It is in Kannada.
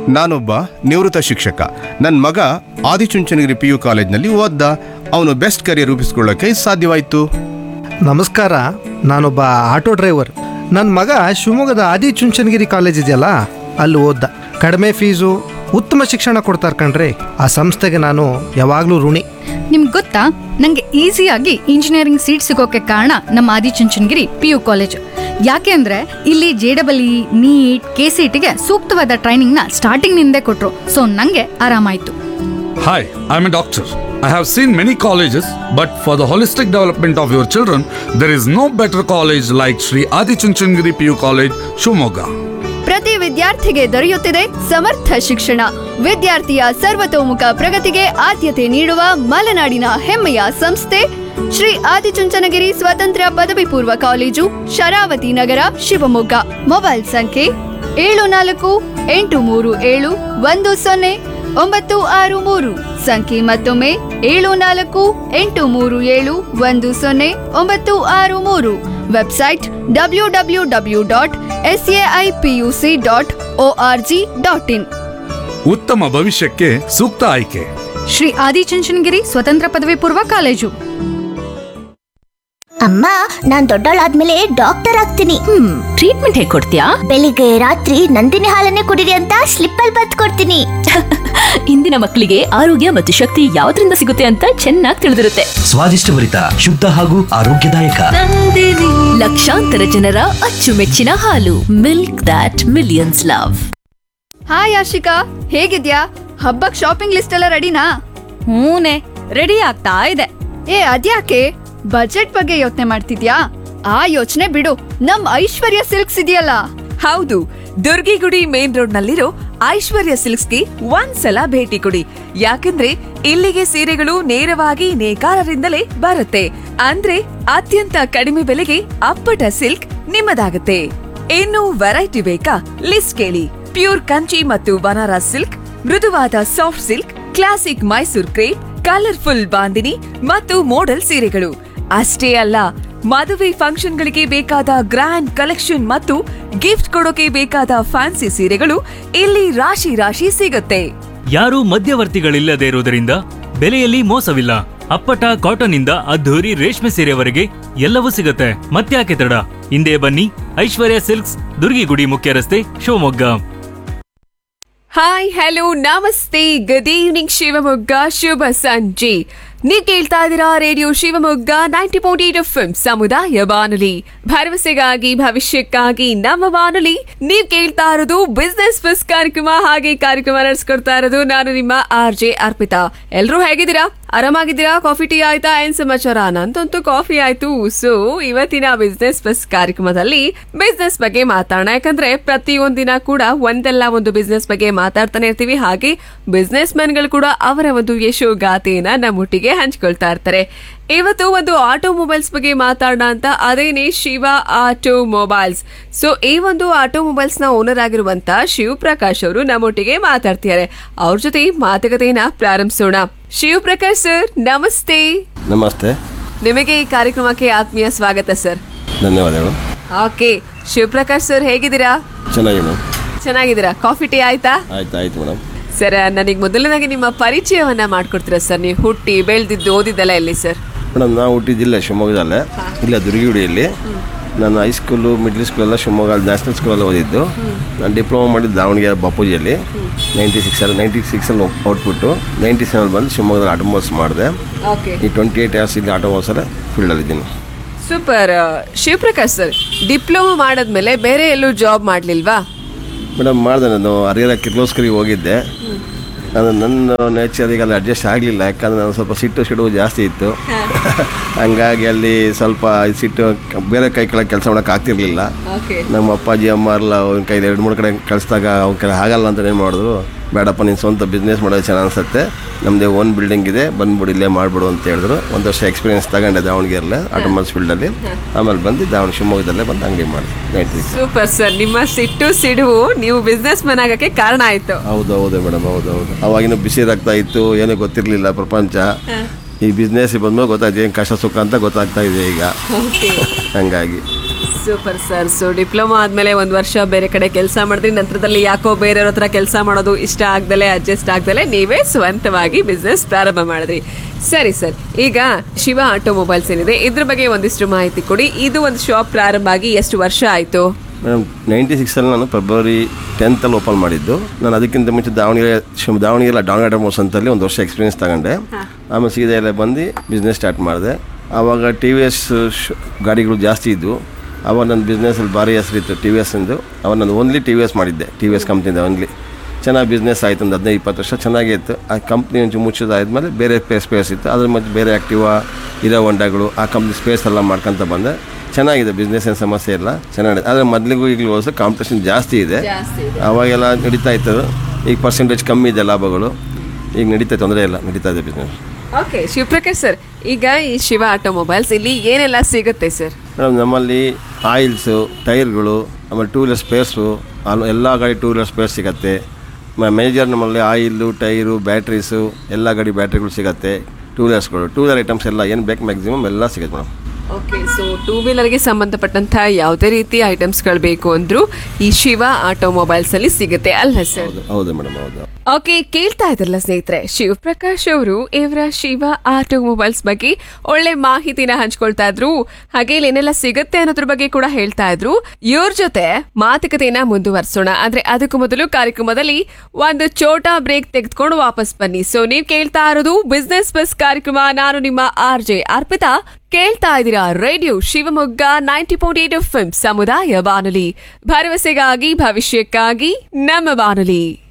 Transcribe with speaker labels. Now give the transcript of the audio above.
Speaker 1: ನಾನೊಬ್ಬ ನಿವೃತ್ತ ಶಿಕ್ಷಕ. ನನ್ನ ಮಗ ಆದಿಚುಂಚನಗಿರಿ PU ಕಾಲೇಜ್ನಲ್ಲಿ ಓದ್ದ. ಅವನು ಬೆಸ್ಟ್ ಕರಿಯರ್ ರೂಪಿಸ್ಕೊಳ್ಳೋಕೆ ಸಾಧ್ಯವಾಯಿತು.
Speaker 2: ನಮಸ್ಕಾರ, ನಾನೊಬ್ಬ ಆಟೋ ಡ್ರೈವರ್. ನನ್ನ ಮಗ ಶಿವಮೊಗ್ಗದ ಆದಿಚುಂಚನಗಿರಿ ಕಾಲೇಜ್ ಇದೆಯಲ್ಲ, ಅಲ್ಲಿ ಓದ್ದ. ಕಡಿಮೆ ಫೀಸು, ಉತ್ತಮ ಶಿಕ್ಷಣ ಕೊಡ್ತಾರೆ ಕಣ್ರಿ. ಆ ಸಂಸ್ಥೆಗೆ ನಾನು ಯಾವಾಗಲೂ ಋಣಿ.
Speaker 3: ನಿಮ್ಗೆ ಗೊತ್ತಾ, ನಂಗೆ ಈಸಿಯಾಗಿ ಇಂಜಿನಿಯರಿಂಗ್ ಸೀಟ್ ಸಿಗೋಕೆ ಕಾರಣ ನಮ್ಮ ಆದಿಚುಂಚನಗಿರಿ PU ಕಾಲೇಜ್. ಯಾಕೆ ಅಂದ್ರೆ ಇಲ್ಲಿ JEE, NEET, KCETಗೆ ಸೂಕ್ತವಾದ ಟ್ರೈನಿಂಗ್ನ ಸ್ಟಾರ್ಟಿಂಗ್ನಿಂದೇ ಕೊಟ್ರು. ಸೊ ನಂಗೆ ಆರಾಮಾಯ್ತು.
Speaker 4: Hi, I'm a doctor. I have seen many colleges, but for the holistic development of your children, there is no better college like Sri Adi Chunchandgiri PU College, Shivamogga.
Speaker 5: ಪ್ರತಿ ವಿದ್ಯಾರ್ಥಿಗೆ ದೊರೆಯುತ್ತಿದೆ ಸಮರ್ಥ ಶಿಕ್ಷಣ. ವಿದ್ಯಾರ್ಥಿಯ ಸರ್ವತೋಮುಖ ಪ್ರಗತಿಗೆ ಆದ್ಯತೆ ನೀಡುವ ಮಲೆನಾಡಿನ ಹೆಮ್ಮೆಯ ಸಂಸ್ಥೆ ಶ್ರೀ ಆದಿಚುಂಚನಗಿರಿ ಸ್ವತಂತ್ರ ಪದವಿ ಪೂರ್ವ ಕಾಲೇಜು, ಶರಾವತಿ ನಗರ, ಶಿವಮೊಗ್ಗ. ಮೊಬೈಲ್ ಸಂಖ್ಯೆ 7487100963. ಸಂಖ್ಯೆ ಮತ್ತೊಮ್ಮೆ 7487100963. Website www.saipuc.org.in.
Speaker 4: ಉತ್ತಮ ಭವಿಷ್ಯಕ್ಕೆ ಸೂಕ್ತ ಆಯ್ಕೆ
Speaker 3: ಶ್ರೀ ಆದಿಚುಂಚನಗಿರಿ ಸ್ವತಂತ್ರ ಪದವಿ ಪೂರ್ವ ಕಾಲೇಜು.
Speaker 6: ಅಮ್ಮ, ನಾನ್ ದೊಡ್ಡವಳಾದ್ಮೇಲೆ ಡಾಕ್ಟರ್ ಆಗ್ತೀನಿ.
Speaker 7: ಟ್ರೀಟ್ಮೆಂಟ್ ಹೇಗೆ ಕೊಡ್ತೀಯಾ?
Speaker 6: ಬೆಳಿಗ್ಗೆ ರಾತ್ರಿ ನಂದಿನಿ ಹಾಲನ್ನೇ ಕುಡಿರಿ ಅಂತ ಸ್ಲಿಪ್ ಅಲ್ಲಿ ಬರೆದು ಕೊಡ್ತೀನಿ.
Speaker 7: ಇಂದಿನ ಮಕ್ಕಳಿಗೆ ಆರೋಗ್ಯ ಮತ್ತು ಶಕ್ತಿ ಯಾವ್ದ್ರಿಂದ ಸಿಗುತ್ತೆ ಅಂತ ಚೆನ್ನಾಗಿ ತಿಳಿದಿರುತ್ತೆ.
Speaker 8: ಸ್ವಾದಿಷ್ಟಭರಿತ, ಶುದ್ಧ ಹಾಗೂ ಆರೋಗ್ಯದಾಯಕ
Speaker 7: ಲಕ್ಷಾಂತರ ಜನರ ಅಚ್ಚುಮೆಚ್ಚಿನ ಹಾಲು. Milk that millions love.
Speaker 5: Hi Ashika, ಹೇಗಿದ್ಯಾ? ಹಬ್ಬಕ್ ಶಾಪಿಂಗ್ ಲಿಸ್ಟ್ ಎಲ್ಲ ರೆಡಿನಾ?
Speaker 3: ಹೂನೆ, ರೆಡಿ ಆಗ್ತಾ ಇದೆ.
Speaker 5: ಅದ್ಯಾಕೆ ಬಜೆಟ್ ಬಗ್ಗೆ ಯೋಚನೆ ಮಾಡ್ತಿದ್ಯಾ? ಆ ಯೋಚನೆ ಬಿಡು, ನಮ್ ಐಶ್ವರ್ಯ ಸಿಲ್ಕ್ಸ್ ಇದೆಯಲ್ಲ.
Speaker 9: ಹೌದು, ದುರ್ಗಿಗುಡಿ ಮೇನ್ ರೋಡ್ ನಲ್ಲಿರೋ ಐಶ್ವರ್ಯ ಸಿಲ್ಕ್ಸ್ಗೆ ಒಂದ್ಸಲ ಭೇಟಿ ಕೊಡಿ. ಯಾಕಂದ್ರೆ ಇಲ್ಲಿಗೆ ಸೀರೆಗಳು ನೇರವಾಗಿ ನೇಕಾರರಿಂದಲೇ ಬರುತ್ತೆ. ಅಂದ್ರೆ ಅತ್ಯಂತ ಕಡಿಮೆ ಬೆಲೆಗೆ ಅಪ್ಪಟ ಸಿಲ್ಕ್ ನಿಮ್ಮದಾಗುತ್ತೆ. ಇನ್ನು ವೆರೈಟಿ ಬೇಕಾ? ಲಿಸ್ಟ್ ಕೇಳಿ. ಪ್ಯೂರ್ ಕಂಚಿ ಮತ್ತು ಬನಾರಸ್ ಸಿಲ್ಕ್, ಮೃದುವಾದ soft silk, classic Mysore crepe, colourful bandhani ಮತ್ತು ಮೋಡಲ್ ಸೀರೆಗಳು. ಅಷ್ಟೇ ಅಲ್ಲ, ಮದುವೆ ಫಂಕ್ಷನ್ಗಳಿಗೆ ಬೇಕಾದ ಗ್ರ್ಯಾಂಡ್ ಕಲೆಕ್ಷನ್ ಮತ್ತು ಗಿಫ್ಟ್ ಕೊಡೋಕೆ ಬೇಕಾದ ಫ್ಯಾನ್ಸಿ ಸೀರೆಗಳು ಇಲ್ಲಿ ರಾಶಿ ರಾಶಿ ಸಿಗುತ್ತೆ.
Speaker 10: ಯಾರೂ ಮಧ್ಯವರ್ತಿಗಳಿಲ್ಲದೆ ಇರುವುದರಿಂದ ಬೆಲೆಯಲ್ಲಿ ಮೋಸವಿಲ್ಲ. ಅಪ್ಪಟ ಕಾಟನ್ ಇಂದ ಅದ್ಧೂರಿ ರೇಷ್ಮೆ ಸೀರೆವರೆಗೆ ಎಲ್ಲವೂ ಸಿಗುತ್ತೆ. ಮತ್ತ್ಯಾಕೆ ತಡ, ಹಿಂದೆ ಬನ್ನಿ. ಐಶ್ವರ್ಯ ಸಿಲ್ಕ್ಸ್, ದುರ್ಗಿಗುಡಿ ಮುಖ್ಯ ರಸ್ತೆ, ಶಿವಮೊಗ್ಗ.
Speaker 9: ಹಾಯ್, ಹಲೋ, ನಮಸ್ತೆ, ಗುಡ್ ಈವ್ನಿಂಗ್ ಶಿವಮೊಗ್ಗ, ಶುಭ ಸಂಜೆ. ನೀವ್ ಕೇಳ್ತಾ ಇದ್ದೀರಾ ರೇಡಿಯೋ ಶಿವಮೊಗ್ಗ 90.8 FM ಸಮುದಾಯ ಬಾನುಲಿ. ಭರವಸೆಗಾಗಿ ಭವಿಷ್ಯಕ್ಕಾಗಿ ನಮ್ಮ ಬಾನುಲಿ. ನೀವ್ ಕೇಳ್ತಾ ಇರೋದು ಬಿಸ್ನೆಸ್ ಬಸ್ ಕಾರ್ಯಕ್ರಮ. ಹಾಗೆ ಕಾರ್ಯಕ್ರಮ ನಡೆಸ್ಕೊಡ್ತಾ ಇರೋದು ನಾನು ನಿಮ್ಮ RJ ಅರ್ಪಿತಾ. ಎಲ್ರೂ ಹೇಗಿದ್ದೀರಾ? ಆರಾಮಾಗಿದ್ದೀರಾ? ಕಾಫಿ ಟೀ ಆಯ್ತಾ? ಏನ್ ಸಮಾಚಾರ? ನಂತಂತೂ ಕಾಫಿ ಆಯ್ತು. ಸೊ ಇವತ್ತಿನ ಬಿಸ್ನೆಸ್ ಬಸ್ ಕಾರ್ಯಕ್ರಮದಲ್ಲಿ ಬಿಸ್ನೆಸ್ ಬಗ್ಗೆ ಮಾತಾಡೋಣ. ಯಾಕಂದ್ರೆ ಪ್ರತಿಯೊಂದಿನ ಕೂಡ ಒಂದಲ್ಲ ಒಂದು ಬಿಸ್ನೆಸ್ ಬಗ್ಗೆ ಮಾತಾಡ್ತಾನೆ ಇರ್ತೀವಿ. ಹಾಗೆ ಬಿಸ್ನೆಸ್ ಮ್ಯಾನ್ಗಳು ಕೂಡ ಅವರ ಒಂದು ಯಶೋಗಾಥೆಯನ್ನ ನಮ್ಮೊಟ್ಟಿಗೆ ಹಂಚ್ಕೊಳ್ತಾ ಇರ್ತಾರೆ. ಇವತ್ತು ಒಂದು ಆಟೋಮೊಬೈಲ್ಸ್ ಬಗ್ಗೆ ಮಾತಾಡೋಣ ಅಂತ. ಅದೇನೆ ಶಿವ ಆಟೋಮೊಬೈಲ್ಸ್. ಸೊ ಈ ಒಂದು ಆಟೋಮೊಬೈಲ್ಸ್ ನ ಓನರ್ ಆಗಿರುವಂತ ಶಿವ್ ಪ್ರಕಾಶ್ ಅವರು ನಮ್ಮೊಟ್ಟಿಗೆ ಮಾತಾಡ್ತಿದ್ದಾರೆ. ಅವ್ರ ಜೊತೆ ಮಾತುಕತೆಯನ್ನ ಪ್ರಾರಂಭಿಸೋಣ. ಶಿವ್ ಪ್ರಕಾಶ್ ಸರ್, ನಮಸ್ತೆ.
Speaker 11: ನಮಸ್ತೆ.
Speaker 9: ನಿಮಗೆ ಈ ಕಾರ್ಯಕ್ರಮಕ್ಕೆ ಆತ್ಮೀಯ ಸ್ವಾಗತ ಸರ್.
Speaker 11: ಧನ್ಯವಾದಗಳು.
Speaker 9: ಓಕೆ, ಶಿವ್ ಪ್ರಕಾಶ್ ಸರ್ ಹೇಗಿದ್ದೀರಾ? ಚೆನ್ನಾಗಿದ್ದೀರಾ? ಕಾಫಿ ಟೀ ಆಯ್ತಾ?
Speaker 11: ಆಯ್ತು ಮೇಡಮ್.
Speaker 9: ಸರ್, ನನಗೆ ಮೊದಲನಾಗಿ ನಿಮ್ಮ ಪರಿಚಯವನ್ನ ಮಾಡ್ಕೊಡ್ತೀರಾ ಸರ್? ನೀವು ಹುಟ್ಟಿ ಬೆಳೆದಿದ್ದು ಓದಿದ್ದೆಲ್ಲ ಎಲ್ಲಿ ಸರ್?
Speaker 11: ಮೇಡಮ್, ನಾವು ಹುಟ್ಟಿದ್ದಿಲ್ಲ ಶಿವಮೊಗ್ಗದಲ್ಲೇ, ಇಲ್ಲ ದುರ್ಗಿಗುಡಿಯಲ್ಲಿ. ನಾನು ಹೈಸ್ಕೂಲು ಮಿಡ್ಲ್ ಸ್ಕೂಲ್ ಎಲ್ಲ ಶಿವಮೊಗ್ಗ ನ್ಯಾಷನಲ್ ಸ್ಕೂಲಲ್ಲಿ ಓದಿದ್ದು. ನಾನು ಡಿಪ್ಲೊಮಾ ಮಾಡಿದ್ದು ದಾವಣಗೆರೆ ಬಾಪೂಜಿಯಲ್ಲಿ 96 ಔಟ್ಬಿಟ್ಟು 97 ಬಂದು ಶಿವಮೊಗ್ಗದಲ್ಲಿ ಆಟೋಮೊಬೈಲ್ಸ್ ಮಾಡಿದೆ. ಈ 28 ಇಯರ್ಸ್ ಇಲ್ಲಿ ಆಟೋಮೊಬೈಲ್ಸಲ್ಲೇ ಫೀಲ್ಡಲ್ಲಿದ್ದೀನಿ.
Speaker 9: ಸೂಪರ್. ಶಿವಪ್ರಕಾಶ್ ಸರ್, ಡಿಪ್ಲೊಮಾ ಮಾಡಿದ್ಮೇಲೆ ಬೇರೆ ಎಲ್ಲೂ ಜಾಬ್ ಮಾಡಲಿಲ್ವಾ?
Speaker 11: ಮೇಡಮ್, ಮಾಡಿದೆ. ನಾನು ಹರಿಹರ ಕಿರ್ಲೋಸ್ಕರಿಗೆ ಹೋಗಿದ್ದೆ. ಅದು ನನ್ನ ನೇಚರಿಗೆ ಅಲ್ಲಿ ಅಡ್ಜಸ್ಟ್ ಆಗಲಿಲ್ಲ. ಯಾಕಂದರೆ ನಾನು ಸ್ವಲ್ಪ ಸಿಟ್ಟು ಜಾಸ್ತಿ ಇತ್ತು. ಹಂಗಾಗಿ ಅಲ್ಲಿ ಸ್ವಲ್ಪ ಸಿಟ್ಟು ಬೇರೆ ಕೈ ಕೆಳಗೆ ಕೆಲಸ ಮಾಡೋಕೆ ಆಗ್ತಿರ್ಲಿಲ್ಲ. ನಮ್ಮ ಅಪ್ಪಾಜಿ ಅಮ್ಮ ಎಲ್ಲ ಅವ್ನ ಕೈಲಿ 2-3 ಕಡೆ ಕಳಿಸಿದಾಗ ಅವ್ನ ಕೈ ಆಗಲ್ಲ ಅಂತ ಏನು ಮಾಡಿದ್ರು, ಬೇಡಪ್ಪ ನೀನು ಸ್ವಂತ ಬಿಸ್ನೆಸ್ ಮಾಡೋದು ಚೆನ್ನಾಗಿ ಅನಿಸುತ್ತೆ, ನಮ್ಮದೇ ಓನ್ ಬಿಲ್ಡಿಂಗ್ ಇದೆ, ಬಂದ್ಬಿಡು ಇಲ್ಲೇ ಮಾಡಿಬಿಡು ಅಂತ ಹೇಳಿದ್ರು. ಒಂದು ವರ್ಷ ಎಕ್ಸ್ಪೀರಿಯನ್ಸ್ ತಗೊಂಡೆ ದಾವಣಗೆರೆಲ್ಲೇ ಆಟೋಮೊಬೈಲ್ಸ್ ಫೀಲ್ಡಲ್ಲಿ. ಆಮೇಲೆ ಬಂದು ಶಿವಮೊಗ್ಗದಲ್ಲೇ ಬಂದು ಅಂಗಡಿ ಮಾಡಿ.
Speaker 9: ಸೂಪರ್ ಸರ್, ನಿಮ್ಮ ಸಿಡುವು ನೀವು ಬಿಸ್ನೆಸ್ ಮ್ಯಾನ್ ಆಗಕ್ಕೆ ಕಾರಣ ಆಯ್ತು.
Speaker 11: ಹೌದು ಮೇಡಮ್, ಹೌದು. ಅವಾಗಿನ ಬಿಸಿ ರಕ್ತ ಇತ್ತು, ಏನೂ ಗೊತ್ತಿರಲಿಲ್ಲ ಪ್ರಪಂಚ. ಈ ಬಿಸ್ನೆಸ್ ಬಂದ್ಮೇಲೆ ಗೊತ್ತಾಯ್ತು ಏನು ಕಷ್ಟ ಸುಖ ಅಂತ ಗೊತ್ತಾಗ್ತಾ ಇದೆ ಈಗ. ಹಂಗಾಗಿ
Speaker 9: ಸೂಪರ್ ಸರ್. ಸೊ ಡಿಪ್ಲೊಮಾ ಆದ್ಮೇಲೆ 1 ವರ್ಷ ಬೇರೆ ಕಡೆ ಕೆಲಸ ಮಾಡಿದ್ರಿ, ನಂತರದಲ್ಲಿ ಯಾಕೋ ಬೇರೆಯವ್ರ ಹತ್ರ ಕೆಲಸ ಮಾಡೋದು ಇಷ್ಟ ಆಗ್ದಲೆ, ಅಡ್ಜಸ್ಟ್ ಆಗ್ದಲೆ ನೀವೇ ಸ್ವಂತವಾಗಿ ಬಿಸ್ನೆಸ್ ಪ್ರಾರಂಭ ಮಾಡಿದ್ರಿ. ಸರಿ ಸರ್, ಈಗ ಶಿವ ಆಟೋಮೊಬೈಲ್ಸ್ ಏನಿದೆ ಇದ್ರ ಬಗ್ಗೆ ಒಂದಿಷ್ಟು ಮಾಹಿತಿ ಕೊಡಿ. ಇದು ಒಂದು ಶಾಪ್ ಪ್ರಾರಂಭ ಆಗಿ ಎಷ್ಟು ವರ್ಷ ಆಯ್ತು?
Speaker 11: ಮೇಡಮ್ 96 ನಾನು ಫೆಬ್ರವರಿ 10 ಓಪನ್ ಮಾಡಿದ್ದು. ನಾನು ಅದಕ್ಕಿಂತ ಮುಂಚೆ ದಾವಣಗೆರೆ ಆಟೋಮೋಸ್ ಅಂತಲ್ಲಿ 1 ವರ್ಷ ಎಕ್ಸ್ಪೀರಿಯನ್ಸ್ ತಗೊಂಡೆ. ಆಮೇಲೆ ಸೀದಾ ಎಲ್ಲ ಬಂದು ಬಿಸ್ನೆಸ್ ಸ್ಟಾರ್ಟ್ ಮಾಡಿದೆ. ಆವಾಗ ಟಿ ವಿ ಎಸ್ ಗಾಡಿಗಳು ಜಾಸ್ತಿ ಇದ್ದವು. ಆವಾಗ ನನ್ನ ಬಿಸ್ನೆಸ್ಸಲ್ಲಿ ಭಾರಿ ಹೆಸರಿತ್ತು ಟಿ ವಿ ಎಸ್ ಎಂದು. ಅವಾಗ ನಾನು ಓನ್ಲಿ ಟಿ ವಿ ಎಸ್ ಮಾಡಿದ್ದೆ, ಟಿ ವಿ ಎಸ್ ಕಂಪ್ನಿಯಿಂದ ಓನ್ಲಿ. ಚೆನ್ನಾಗಿ ಬಿಸ್ನೆಸ್ ಆಯಿತು, ಒಂದು 15-20 ವರ್ಷ ಚೆನ್ನಾಗೇ ಇತ್ತು. ಆ ಕಂಪ್ನಿ ಒಂಚೂರು ಮುಚ್ಚೋದಾದ್ಮೇಲೆ ಬೇರೆ ಸ್ಪೇಸ್ ಇತ್ತು, ಅದ್ರ ಮಧ್ಯೆ ಬೇರೆ ಆ್ಯಕ್ಟಿವಾ ಇರೋ ಹೊಂಡಗಳು ಆ ಕಂಪ್ನಿ ಸ್ಪೇಸ್ ಎಲ್ಲ ಮಾಡ್ಕೊತ ಬಂದೆ. ಚೆನ್ನಾಗಿದೆ ಬಿಸ್ನೆಸ್, ಏನು ಸಮಸ್ಯೆ ಇಲ್ಲ, ಚೆನ್ನಾಗಿದೆ. ಆದರೆ ಮೊದಲಿಗೂ ಈಗಲೂ ಹೋಲಿಸಿದ್ರೆ ಕಾಂಪಿಟೇಷನ್ ಜಾಸ್ತಿ ಇದೆ. ಅವಾಗೆಲ್ಲ ನಡೀತಾ ಇತ್ತು, ಈಗ ಪರ್ಸೆಂಟೇಜ್ ಕಮ್ಮಿ ಇದೆ ಲಾಭಗಳು. ಈಗ ನಡೀತಾ ತೊಂದರೆ ಇಲ್ಲ, ನಡೀತಾ ಇದೆ ಬಿಸ್ನೆಸ್.
Speaker 9: ಓಕೆ ಶಿವಪ್ರಕಾಶ್ ಸರ್, ಈಗ ಈ ಶಿವ ಆಟೋಮೊಬೈಲ್ಸ್ ಇಲ್ಲಿ ಏನೆಲ್ಲ ಸಿಗುತ್ತೆ ಸರ್?
Speaker 11: ಮೇಡಮ್ ನಮ್ಮಲ್ಲಿ ಆಯಿಲ್ಸು, ಟೈರ್ಗಳು, ಆಮೇಲೆ 2 ವೀಲರ್ ಸ್ಪೇರ್ಸು, ಎಲ್ಲ ಗಾಡಿ 2 ವೀಲರ್ ಸ್ಪೇರ್ಸ್ ಸಿಗುತ್ತೆ. ಮೇಜರ್ ನಮ್ಮಲ್ಲಿ ಆಯಿಲು, ಟೈರು, ಬ್ಯಾಟ್ರೀಸು, ಎಲ್ಲ ಗಾಡಿ ಬ್ಯಾಟ್ರಿಗಳು ಸಿಗುತ್ತೆ. 2 ವೀಲರ್ಸ್ಗಳು, 2 ವೀಲರ್ ಐಟಮ್ಸ್ ಎಲ್ಲ ಏನು ಬೇಕು ಮ್ಯಾಕ್ಸಿಮಮ್ ಎಲ್ಲ ಸಿಗುತ್ತೆ ಮೇಡಮ್.
Speaker 9: ಓಕೆ, ಸೊ 2 ವೀಲರ್ಗೆ ಸಂಬಂಧಪಟ್ಟಂಥ ಯಾವುದೇ ರೀತಿ ಐಟಮ್ಸ್ಗಳು ಬೇಕು ಅಂದರೂ ಈ ಶಿವ ಆಟೋಮೊಬೈಲ್ಸ್ ಅಲ್ಲಿ ಸಿಗುತ್ತೆ ಅಲ್ಲ ಸರ್?
Speaker 11: ಹೌದು ಮೇಡಮ್, ಹೌದು.
Speaker 9: ಓಕೆ, ಕೇಳ್ತಾ ಇದ್ರಲ್ಲ ಸ್ನೇಹಿತರೆ, ಶಿವಪ್ರಕಾಶ್ ಅವರು ಇವರ ಶಿವ ಆಟೋಮೊಬೈಲ್ಸ್ ಬಗ್ಗೆ ಒಳ್ಳೆ ಮಾಹಿತಿನ ಹಂಚ್ಕೊಳ್ತಾ ಇದ್ರು. ಹಾಗೆ ಇಲ್ಲಿ ಏನೆಲ್ಲ ಸಿಗುತ್ತೆ ಅನ್ನೋದ್ರ ಬಗ್ಗೆ ಕೂಡ ಹೇಳ್ತಾ ಇದ್ರು. ಇವ್ರ ಜೊತೆ ಮಾತುಕತೆಯನ್ನ ಮುಂದುವರಿಸೋಣ. ಆದ್ರೆ ಅದಕ್ಕೂ ಮೊದಲು ಕಾರ್ಯಕ್ರಮದಲ್ಲಿ ಒಂದು ಚೋಟಾ ಬ್ರೇಕ್ ತೆಗೆದುಕೊಂಡು ವಾಪಸ್ ಬನ್ನಿ. ಸೊ ನೀವ್ ಕೇಳ್ತಾ ಇರೋದು ಬಿಸ್ನೆಸ್ ಬಸ್ ಕಾರ್ಯಕ್ರಮ. ನಾನು ನಿಮ್ಮ RJ ಅರ್ಪಿತಾ. ಕೇಳ್ತಾ ಇದ್ದೀರಾ ರೇಡಿಯೋ ಶಿವಮೊಗ್ಗ 90.8 FM ಸಮುದಾಯ ಬಾನುಲಿ, ಭರವಸೆಗಾಗಿ ಭವಿಷ್ಯಕ್ಕಾಗಿ ನಮ್ಮ ಬಾನುಲಿ.